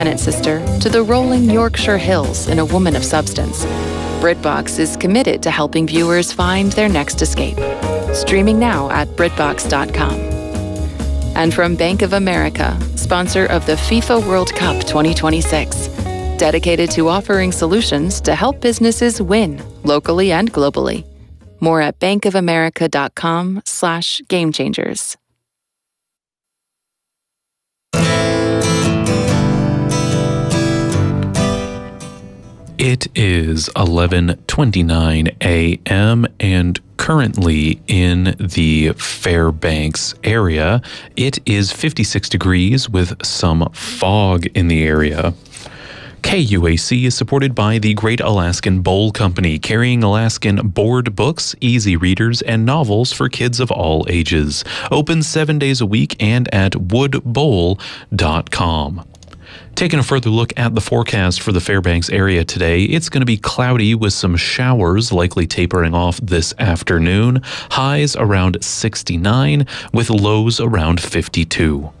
sister to the rolling Yorkshire Hills in A Woman of Substance, BritBox is committed to helping viewers find their next escape. Streaming now at BritBox.com. And from Bank of America, sponsor of the FIFA World Cup 2026, dedicated to offering solutions to help businesses win locally and globally. More at bankofamerica.com/gamechangers. It is 11:29 a.m. and currently in the Fairbanks area, it is 56 degrees with some fog in the area. KUAC is supported by the Great Alaskan Bowl Company, carrying Alaskan board books, easy readers, and novels for kids of all ages. Open 7 days a week and at woodbowl.com. Taking a further look at the forecast for the Fairbanks area today, it's going to be cloudy with some showers likely tapering off this afternoon. Highs around 69 with lows around 52.